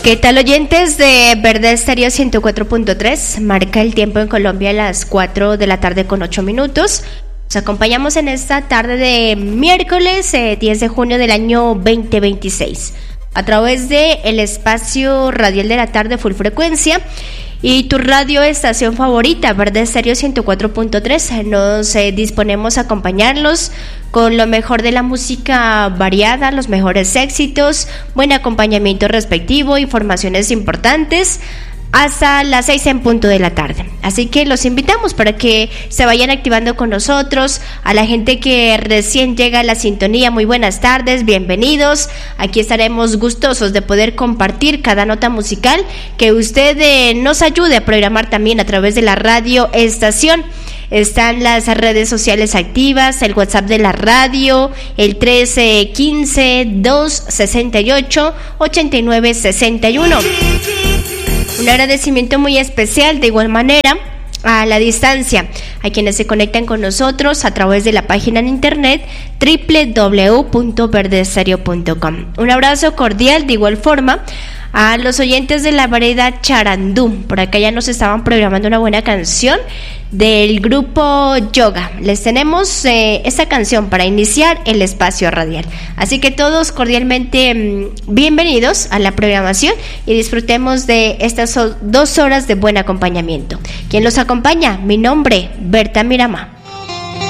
¿Qué tal, oyentes de Verde Estéreo 104.3? Marca el tiempo en Colombia a las 4 de la tarde con 8 minutos. Nos acompañamos en esta tarde de miércoles 10 de junio del año 2026 a través de el espacio radial de la tarde Full Frecuencia y tu radio estación favorita, Verde Estéreo 104.3. Nos disponemos a acompañarlos con lo mejor de la música variada, los mejores éxitos, buen acompañamiento respectivo, informaciones importantes, hasta las 6 en punto de la tarde. Así que los invitamos para que se vayan activando con nosotros. A la gente que recién llega a la sintonía, muy buenas tardes, bienvenidos. Aquí estaremos gustosos de poder compartir cada nota musical que usted nos ayude a programar también a través de la radio estación. Están las redes sociales activas, el WhatsApp de la radio, el 1315-268-8961. Un agradecimiento muy especial de igual manera a la distancia, a quienes se conectan con nosotros a través de la página en internet www.verdestereo.com. Un abrazo cordial de igual forma a los oyentes de la variedad Charandú. Por acá ya nos estaban programando una buena canción del grupo Yoga. Les tenemos esta canción para iniciar el espacio radial. Así que todos cordialmente bienvenidos a la programación y disfrutemos de estas 2 horas de buen acompañamiento. ¿Quién los acompaña? Mi nombre, Berta Mirama.